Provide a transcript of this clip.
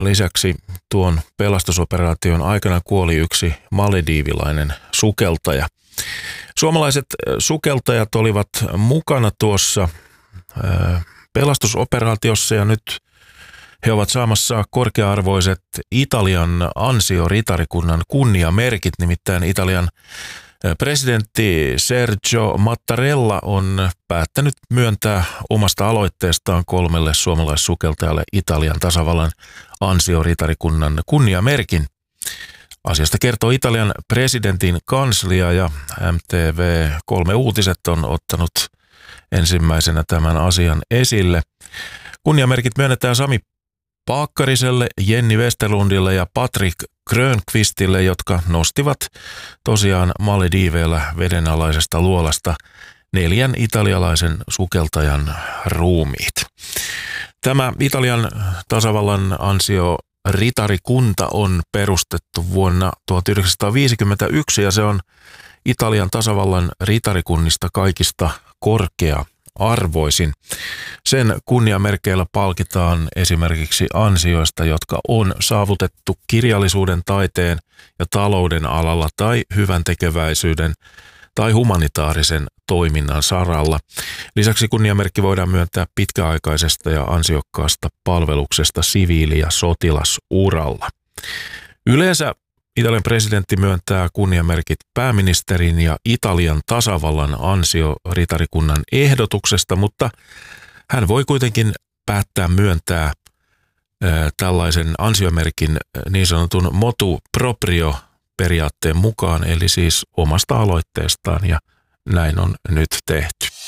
lisäksi tuon pelastusoperaation aikana kuoli yksi malediivilainen sukeltaja. Suomalaiset sukeltajat olivat mukana tuossa pelastusoperaatiossa ja nyt he ovat saamassa korkea-arvoiset Italian ansioritarikunnan kunniamerkit, nimittäin Italian presidentti Sergio Mattarella on päättänyt myöntää omasta aloitteestaan 3 suomalaissukeltajalle Italian tasavallan ansioritarikunnan kunniamerkin. Asiasta kertoo Italian presidentin kanslia ja MTV3 Uutiset on ottanut ensimmäisenä tämän asian esille. Kunniamerkit myönnetään Sami Paakkariselle, Jenni Westerlundille ja Patrick Grönqvistille, jotka nostivat tosiaan Malediiveillä vedenalaisesta luolasta 4 italialaisen sukeltajan ruumiit. Tämä Italian tasavallan ansioritarikunta on perustettu vuonna 1951 ja se on Italian tasavallan ritarikunnista kaikista korkea-arvoisin. Sen kunniamerkeillä palkitaan esimerkiksi ansioista, jotka on saavutettu kirjallisuuden, taiteen ja talouden alalla tai hyväntekeväisyyden tai humanitaarisen toiminnan saralla. Lisäksi kunniamerkki voidaan myöntää pitkäaikaisesta ja ansiokkaasta palveluksesta siviili- ja sotilasuralla. Yleensä Italian presidentti myöntää kunniamerkit pääministerin ja Italian tasavallan ansioritarikunnan ehdotuksesta, mutta hän voi kuitenkin päättää myöntää tällaisen ansiomerkin niin sanotun motu proprio periaatteen mukaan, eli siis omasta aloitteestaan, ja näin on nyt tehty.